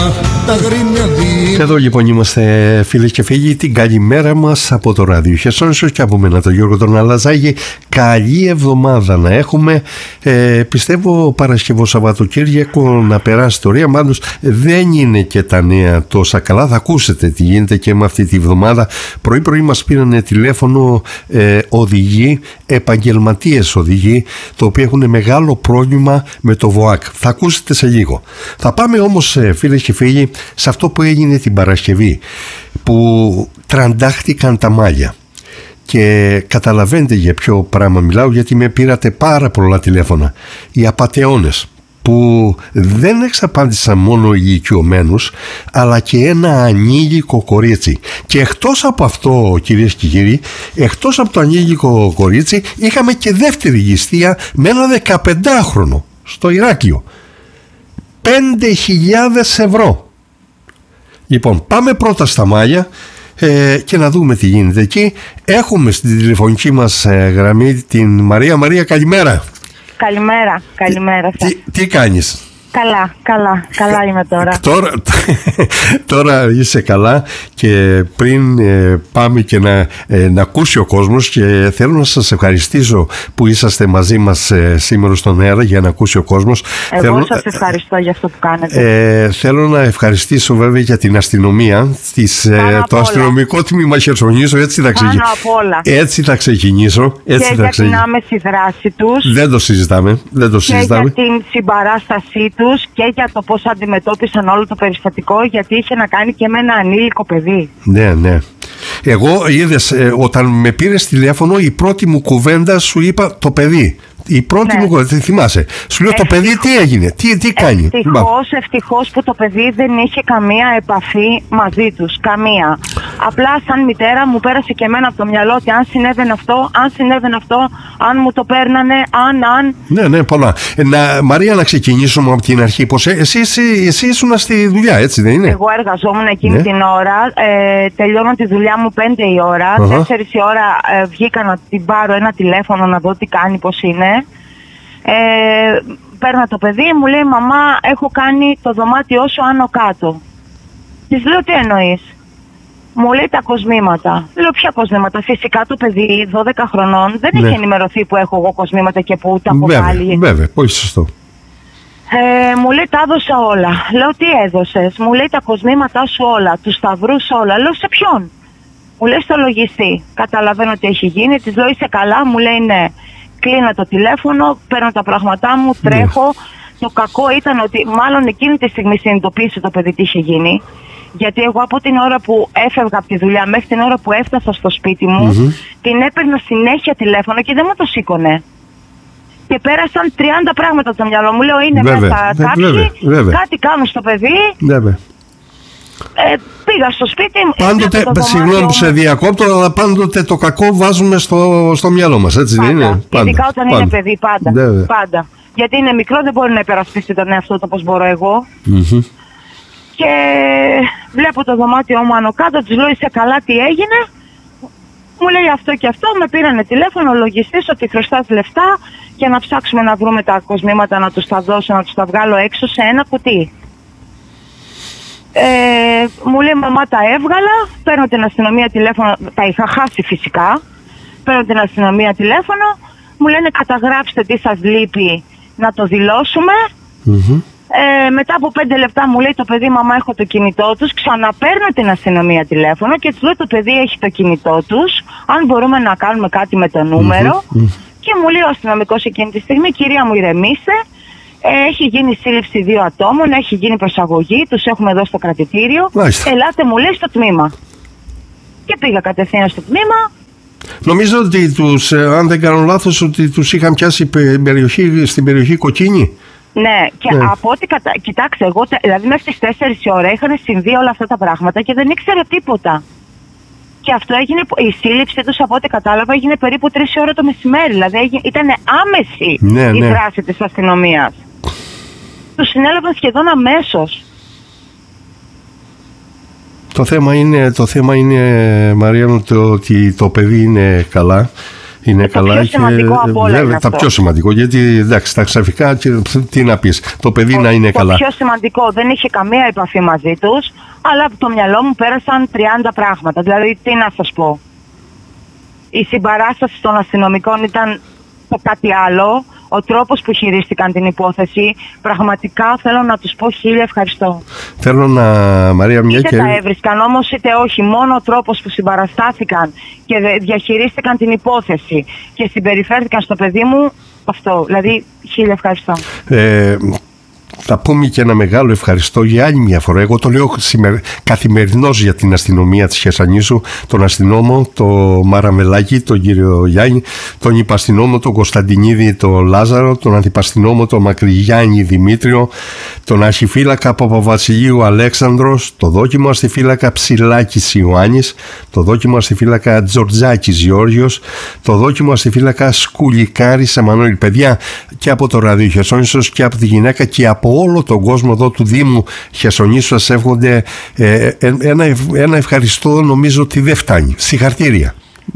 Εδώ λοιπόν είμαστε, φίλες και φίλοι, την καλημέρα μας από το Ράδιο Χερσόνησος και από μένα τον Γιώργο τον Αλαζάκη. Καλή εβδομάδα να έχουμε, πιστεύω Παρασκευό Σαββατοκύριακο να περάσει το ρία. Μάλλον δεν είναι και τα νέα τόσα καλά, θα ακούσετε τι γίνεται και με αυτή τη βδομάδα. Πρωί μας πήρανε τηλέφωνο οδηγοί, επαγγελματίες οδηγοί, το οποίο έχουν μεγάλο πρόβλημα με το ΒΟΑΚ. Θα ακούσετε σε λίγο. Θα πάμε όμως, φίλες και φίλοι, σε αυτό που έγινε την Παρασκευή, που τραντάχτηκαν τα μάλια. Και καταλαβαίνετε για ποιο πράγμα μιλάω, γιατί με πήρατε πάρα πολλά τηλέφωνα. Οι απατεώνες που δεν εξαπάντησαν μόνο οι ηλικιωμένους, αλλά και ένα ανήλικο κορίτσι. Και εκτός από αυτό, κυρίες και κύριοι, εκτός από το ανήλικο κορίτσι, είχαμε και δεύτερη ληστεία με ένα 15χρονο στο Ηράκλειο. 5.000 ευρώ. Λοιπόν, πάμε πρώτα στα μάλια και να δούμε τι γίνεται εκεί. Έχουμε στην τηλεφωνική μας γραμμή την Μαρία. Μαρία, καλημέρα. Καλημέρα σας. Τι κάνεις? Καλά είμαι τώρα. Τώρα είσαι καλά, και πριν πάμε και να ακούσει ο κόσμος, και θέλω να σας ευχαριστήσω που είσαστε μαζί μας σήμερα στον αέρα για να ακούσει ο κόσμος. Εγώ σας ευχαριστώ για αυτό που κάνετε. Θέλω να ευχαριστήσω βέβαια για την αστυνομία, το αστυνομικό τμήμα Χερσονήσου, έτσι θα ξεκινήσω. Και για την άμεση δράση τους. Δεν το συζητάμε. Και για την συμπαράστασή τους και για το πώς αντιμετώπισαν όλο το περιστατικό, γιατί είχε να κάνει και με ένα ανήλικο παιδί. Ναι. Εγώ είδες, όταν με πήρες τηλέφωνο, η πρώτη μου κουβέντα σου είπα το παιδί. Η πρώτη μου κουβέντα, θυμάσαι. Σου λέω το παιδί τι έγινε, τι κάνει. Ευτυχώς που το παιδί δεν είχε καμία επαφή μαζί τους. Καμία. Απλά σαν μητέρα μου πέρασε και εμένα από το μυαλό ότι αν συνέβαινε αυτό, αν μου το παίρνανε, αν. Ναι, πολλά. Μαρία, να ξεκινήσουμε από την αρχή. Πως εσύ ήσουν στη δουλειά, έτσι δεν είναι? Εγώ εργαζόμουν εκείνη την ώρα. Τελειώνω τη δουλειά μου 5 η ώρα. 4 η ώρα βγήκα να την πάρω ένα τηλέφωνο να δω τι κάνει, πώς είναι. Παίρνω το παιδί, μου λέει μαμά, έχω κάνει το δωμάτιό σου άνω κάτω. Της λέω τι εννοείς? Μου λέει τα κοσμήματα. Λέω ποια κοσμήματα? Φυσικά το παιδί 12 χρονών δεν έχει ενημερωθεί που έχω εγώ κοσμήματα και που τα έχω βάλει. Βέβαια, πολύ σωστό. Μου λέει τα έδωσα όλα. Λέω τι έδωσες? Μου λέει τα κοσμήματά σου όλα, τους σταυρούς όλα. Λέω σε ποιον? Μου λέει στο λογιστή. Καταλαβαίνω τι έχει γίνει. Της λέω είσαι καλά? Μου λέει ναι. Κλείνω το τηλέφωνο, παίρνω τα πράγματά μου, τρέχω. Το κακό ήταν ότι μάλλον εκείνη τη στιγμή συνειδητοποίησε το παιδί τι είχε γίνει. Γιατί εγώ από την ώρα που έφευγα από τη δουλειά μέχρι την ώρα που έφτασα στο σπίτι μου, την έπαιρνα συνέχεια τηλέφωνο και δεν μου το σήκωνε. Και πέρασαν 30 πράγματα από το μυαλό μου. Λέω είναι μέσα τάξη, κάτι κάνουν στο παιδί. Πήγα στο σπίτι μου. Πάντοτε, συγγνώμη που σε διακόπτω, αλλά πάντοτε το κακό βάζουμε στο μυαλό μας, έτσι δεν είναι? Ειδικά όταν είναι παιδί, πάντα. Γιατί είναι μικρό, δεν μπορεί να υπερασπίσει τον εαυτό του όπως μπορώ εγώ. Και βλέπω το δωμάτιό μου άνω κάτω, της λέω είσαι καλά, τι έγινε? Μου λέει αυτό και αυτό, με πήρανε τηλέφωνο, λογιστής, ότι χρωστάς λεφτά και να ψάξουμε να βρούμε τα κοσμήματα, να τους τα δώσω, να τους τα βγάλω έξω σε ένα κουτί. Μου λέει μαμά τα έβγαλα, παίρνω την αστυνομία τηλέφωνο, τα είχα χάσει φυσικά, παίρνω την αστυνομία τηλέφωνο, μου λένε καταγράψτε τι σας λείπει να το δηλώσουμε. Μετά από 5 λεπτά μου λέει το παιδί μαμά έχω το κινητό τους, ξαναπαίρνω την αστυνομία τηλέφωνο και τους λέω το παιδί έχει το κινητό τους, αν μπορούμε να κάνουμε κάτι με το νούμερο. Και μου λέει ο αστυνομικός εκείνη τη στιγμή κυρία μου ηρεμήστε. Έχει γίνει σύλληψη 2 ατόμων, έχει γίνει προσαγωγή, τους έχουμε εδώ στο κρατητήριο. Ελάτε μου λέει στο τμήμα. Και πήγα κατευθείαν στο τμήμα. Νομίζω ότι αν δεν κάνω λάθος, ότι τους είχαν πιάσει στην περιοχή Κοκκίνη. Ναι, και από ό,τι κοιτάξτε, εγώ δηλαδή μέχρι τις 4 η ώρα είχαν συμβεί όλα αυτά τα πράγματα και δεν ήξερα τίποτα. Και αυτό έγινε, η σύλληψη τους από ό,τι κατάλαβα έγινε περίπου 3 η ώρα το μεσημέρι. Δηλαδή ήταν άμεση η δράση της αστυνομίας. Τους συνέλαβαν σχεδόν αμέσως. Το θέμα είναι Μαρία μου, ότι το παιδί είναι καλά. Είναι καλά. Το πιο σημαντικό από όλα. Βέβαια, τα πιο σημαντικό. Γιατί εντάξει, τα ξαφικά, τι να πεις, το παιδί να είναι καλά. Το πιο σημαντικό, δεν είχε καμία επαφή μαζί τους, αλλά από το μυαλό μου πέρασαν 30 πράγματα. Δηλαδή, τι να σας πω. Η συμπαράσταση των αστυνομικών ήταν κάτι άλλο. Ο τρόπος που χειρίστηκαν την υπόθεση, πραγματικά θέλω να τους πω 1000 ευχαριστώ. Θέλω να, Μαρία, μια είτε τα έβρισκαν όμως είτε όχι, μόνο ο τρόπος που συμπαραστάθηκαν και διαχειρίστηκαν την υπόθεση και συμπεριφέρθηκαν στο παιδί μου, αυτό, δηλαδή 1000 ευχαριστώ. Θα πούμε και ένα μεγάλο ευχαριστώ για άλλη μια φορά. Εγώ το λέω καθημερινώς για την αστυνομία της Χερσονήσου, τον αστυνόμο, τον Μαραμελάκη, τον κύριο Γιάννη, τον υπαστυνόμο, τον Κωνσταντινίδη, τον Λάζαρο, τον αντιπαστυνόμο, τον Μακρυγιάννη Δημήτριο, τον αρχιφύλακα Παπαβασιλείου Αλέξανδρος, τον δόκιμο αστιφύλακα Ψηλάκης Ιωάννης, τον δόκιμο αστιφύλακα Τζορτζάκης Γιώργιος, τον δόκιμο αστιφύλακα Σκουλικάρης Εμμανουήλ. Παιδιά, και από το Ράδιο Χερσόνησος και από τη γυναίκα και από όλο τον κόσμο εδώ του Δήμου Χερσονήσου σας εύχονται ένα ευχαριστώ, νομίζω ότι δεν φτάνει. Συγχαρητήρια.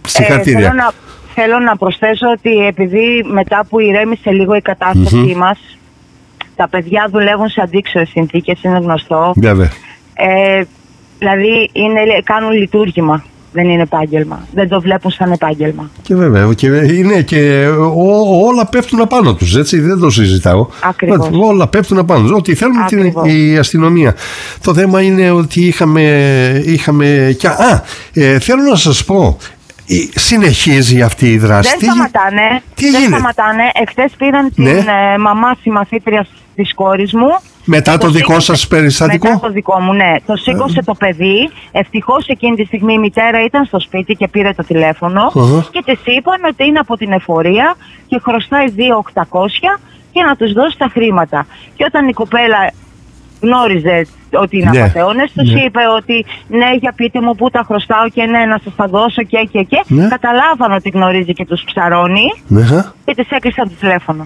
Θέλω να προσθέσω ότι επειδή μετά που ηρέμησε λίγο η κατάστασή μας, τα παιδιά δουλεύουν σε αντίξωες συνθήκες, είναι γνωστό. Βέβαια. Δηλαδή κάνουν λειτουργήμα. Δεν είναι επάγγελμα. Δεν το βλέπουν σαν επάγγελμα. Και βέβαια. Και όλα πέφτουν απάνω τους. Έτσι, δεν το συζητάω. Ακριβώς. Όλα πέφτουν απάνω τους. Ό,τι θέλουν η αστυνομία. Το θέμα είναι ότι είχαμε και. Θέλω να σας πω. Συνεχίζει αυτή η δράση. Δεν σταματάνε. Δεν σταματάνε. Εχθές πήραν την μαμά συμμαθήτρια της κόρης μου. Μετά το δικό σας περιστατικό? Μετά το δικό μου, ναι. Το σήκωσε το παιδί. Ευτυχώς εκείνη τη στιγμή η μητέρα ήταν στο σπίτι και πήρε το τηλέφωνο. Και της είπαν ότι είναι από την εφορία και χρωστάει 2.800 και να τους δώσει τα χρήματα. Και όταν η κοπέλα γνώριζε ότι είναι απατεώνες, τους είπε ότι ναι, για πείτε μου πού τα χρωστάω και ναι, να σας τα δώσω και. Καταλάβαν ότι γνωρίζει και τους ψαρώνει και της έκλεισαν το τηλέφωνο.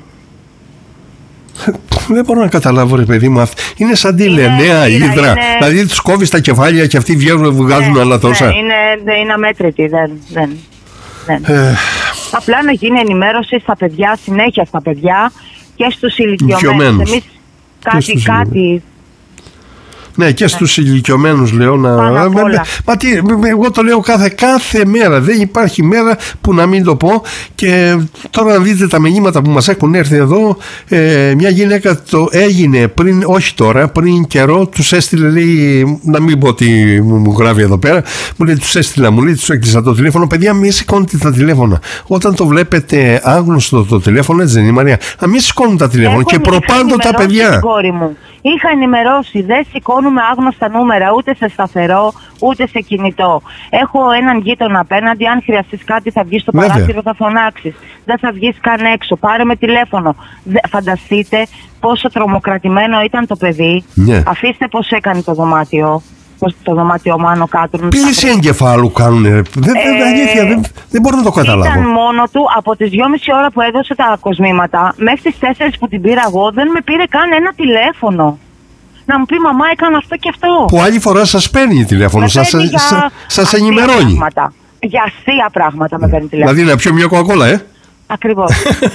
Δεν μπορώ να καταλάβω, ρε παιδί μου. Είναι σαν τη νέα ύδρα. Δηλαδή τους κόβεις τα κεφάλια και αυτοί βγάζουν άλλα τόσα. Είναι αμέτρητη. Δεν. Απλά να γίνει ενημέρωση στα παιδιά, συνέχεια στα παιδιά και στους ηλικιωμένους. Εμείς κάτι. Ναι, και στους ηλικιωμένους λέω να. Εγώ το λέω κάθε μέρα. Δεν υπάρχει μέρα που να μην το πω. Και τώρα να δείτε τα μηνύματα που μας έχουν έρθει εδώ. Μια γυναίκα το έγινε πριν, όχι τώρα, πριν καιρό, τους έστειλε, λέει, να μην πω τι μου γράφει εδώ πέρα. Μου λέει, τους έστειλα, τους έκλεισα το τηλέφωνο. Παιδιά, μην σηκώνετε τα τηλέφωνα. Όταν το βλέπετε άγνωστο το τηλέφωνο, έτσι δεν είναι, Μαρία? Να μην σηκώνουν τα τηλέφωνα και προπάντων τα παιδιά. Είχα ενημερώσει, δεν σηκώνουμε άγνωστα νούμερα ούτε σε σταθερό ούτε σε κινητό. Έχω έναν γείτονα απέναντι, αν χρειαστείς κάτι θα βγεις στο παράθυρο, θα φωνάξεις. Δεν θα βγεις καν έξω, πάρε με τηλέφωνο. Φανταστείτε πόσο τρομοκρατημένο ήταν το παιδί. Αφήστε πώς έκανε το δωμάτιο. Το δωμάτιο Μάνο κάτω. Πήρηση εγκεφάλου κάνουνε. Δεν μπορώ να το καταλάβω. Ήταν μόνο του από τις 2,5 ώρα που έδωσε τα κοσμήματα μέχρι τις 4 που την πήρα εγώ, δεν με πήρε καν ένα τηλέφωνο. Να μου πει μαμά, έκανα αυτό και αυτό. Που άλλη φορά σας παίρνει τηλέφωνο, σας ενημερώνει. Για αστεία πράγματα με παίρνει τηλέφωνο. Δηλαδή να πιω μια κοκακόλα, Ακριβώς.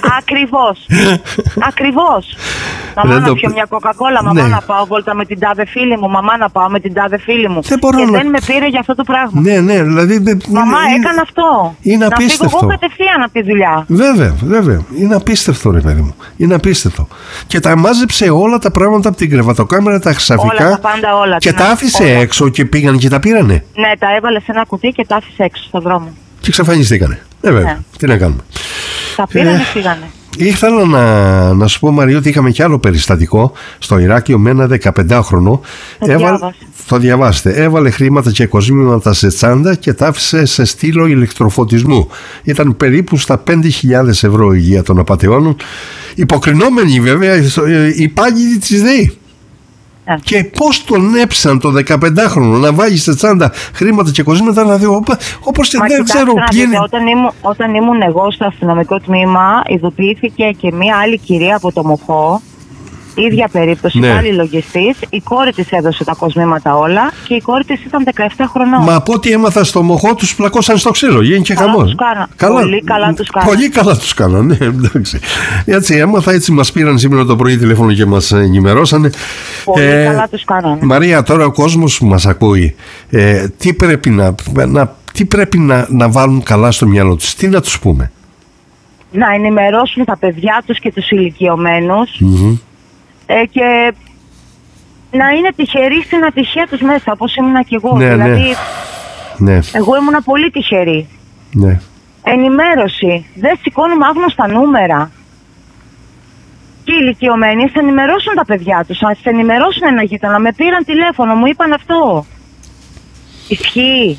Μαμά να πιω μια κοκακόλα, μαμά να πάω βόλτα με την τάδε φίλη μου, μαμά να πάω με την τάδε φίλη μου. Και δεν με πήρε για αυτό το πράγμα. Ναι, δηλαδή. Μαμά, έκανα αυτό. Είναι απίστευτο. Να φύγω εγώ κατευθείαν από τη δουλειά. Βέβαια. Είναι απίστευτο, ρε παιδί μου. Είναι απίστευτο. Και τα μάζεψε όλα τα πράγματα από την κρεβατοκάμερα, τα χρυσαφικά. Όλα, τα πάντα όλα. Και τα άφησε έξω και πήγαν και τα πήρανε. Ναι, τα έβαλε σε ένα κουτί και τα άφησε έξω στον δρόμο. Και εξαφανιστήκανε. Βέβαια. Τι να κάνουμε. Τα πήρανε, φύγανε. Ήθελα να σου πω, Μαρία, ότι είχαμε κι άλλο περιστατικό στο Ηράκλειο με ένα 15χρονο. Το διαβάσετε. Έβαλε χρήματα και κοσμήματα σε τσάντα και τα άφησε σε στήλο ηλεκτροφωτισμού. Ήταν περίπου στα 5.000 ευρώ η υγεία των απατεώνων. Υποκρινόμενοι βέβαια οι υπάλληλοι της ΔΕΗ. Και πώς τον έψαν το 15χρονο να βάλει σε τσάντα χρήματα και κοσμήματα, να δει όπως και δεν ξέρω ποιοι είναι. Όταν ήμουν εγώ στο αστυνομικό τμήμα, ειδοποιήθηκε και μία άλλη κυρία από το Μοχό Ίδια περίπτωση, Ναι. πάλι λογιστής. Η κόρη της έδωσε τα κοσμήματα όλα και η κόρη της ήταν 17 χρονών. Μα από ό,τι έμαθα στο μοχό τους πλακώσαν στο ξύλο. Γίνει και Καλά χαμός. τους κάναν. Πολύ καλά τους κάναν. Πολύ καλά τους κάναν, ναι, εντάξει. Έτσι έμαθα, έτσι μας πήραν σήμερα το πρωί τηλέφωνο και μας ενημερώσανε. Πολύ καλά τους κάναν. Μαρία, τώρα ο κόσμος που μας ακούει, τι πρέπει να βάλουν καλά στο μυαλό τους, τι να τους πούμε? Να ενημερώσουν τα παιδιά τους και τους ηλικιωμένους και να είναι τυχεροί στην ατυχία τους μέσα, όπως ήμουνα κι εγώ. Ναι, δηλαδή, ναι. εγώ ήμουνα πολύ τυχερή. Ναι. Ενημέρωση. Δεν σηκώνουμε άγνωστα νούμερα. Και οι ηλικιωμένοι θα ενημερώσουν τα παιδιά τους. Θα ενημερώσουν ένα γείτονα. Με πήραν τηλέφωνο, μου είπαν αυτό. Ισχύει.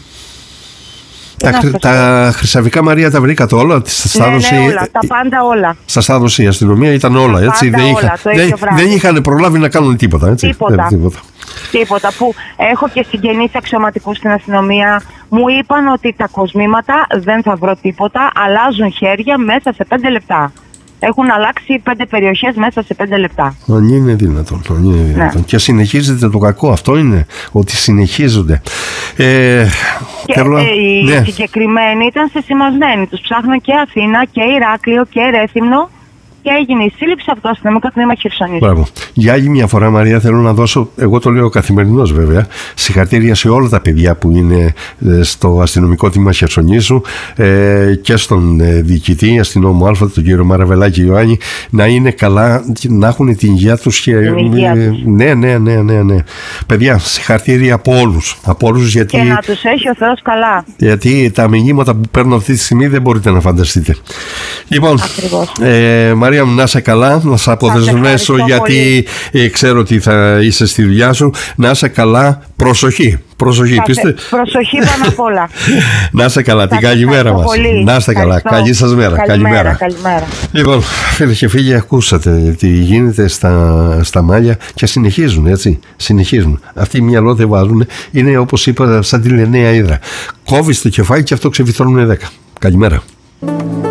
Τα χρυσαβικά, Μαρία, τα βρήκατε όλα? Ναι, όλα, τα πάντα όλα. Σας τα έδωσε η αστυνομία, ήταν όλα, Τα έτσι? πάντα όλα, το ίδιο βράδυ. Δεν είχαν προλάβει να κάνουν τίποτα, έτσι? Τίποτα. Που έχω και συγγενείς αξιωματικούς στην αστυνομία. Μου είπαν ότι τα κοσμήματα δεν θα βρω τίποτα, αλλάζουν χέρια μέσα σε 5 λεπτά. Έχουν αλλάξει 5 περιοχές μέσα σε 5 λεπτά. Αν είναι δυνατόν. Ναι. Και συνεχίζεται το κακό. Αυτό είναι, ότι συνεχίζονται. Οι συγκεκριμένοι ήταν σεσημασμένοι. Τους ψάχναν και Αθήνα και Ηράκλειο και Ρέθυμνο. Και έγινε η σύλληψη από το αστυνομικό τμήμα Χερσονήσου. Μπράβο. Για άλλη μια φορά, Μαρία, θέλω να δώσω, εγώ το λέω καθημερινώς βέβαια, συγχαρητήρια σε όλα τα παιδιά που είναι στο αστυνομικό τμήμα Χερσονήσου και στον διοικητή αστυνόμου Α, τον κύριο Μαραβελάκη Ιωάννη, να είναι καλά, να έχουν την υγεία τους. Ναι. Παιδιά, συγχαρητήρια από όλους. Γιατί, και να τους έχει ο Θεός καλά. Γιατί τα μηνύματα που παίρνω αυτή τη στιγμή δεν μπορείτε να φανταστείτε. Λοιπόν, Μαρία μου, να είσαι καλά, να σε αποδεσμεύσω γιατί ξέρω ότι θα είσαι στη δουλειά σου. Να είσαι καλά, προσοχή. Προσοχή πάνω απ' όλα. Να είσαι καλά, την καλημέρα μας. Να είστε καλά, καλή σας μέρα. Καλημέρα. Λοιπόν, φίλοι και φίλοι, ακούσατε τι γίνεται στα Μάλια και συνεχίζουν, έτσι. Συνεχίζουν. Αυτοί οι μυαλό δεν βάζουν. Είναι, όπως είπα, σαν τη Λενέα Ύδρα. Κόβεις το κεφάλι και αυτό ξεφυθρώνουν 10. Καλημέρα.